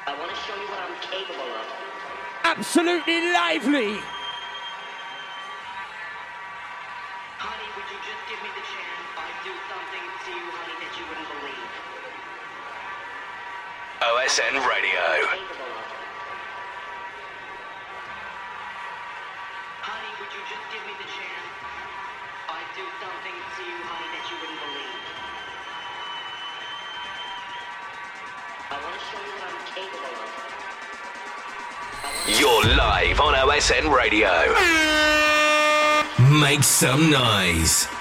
I want to show you what I'm capable of. Absolutely lively. Honey, would you just give me the chance? I'd do something to you, honey, that you wouldn't believe. OSN Radio. Capable of. Honey, would you just give me the chance? I'd do something to you, honey, that you wouldn't believe. I want to show you what I'm capable of. You're live on OSN Radio. Make some noise.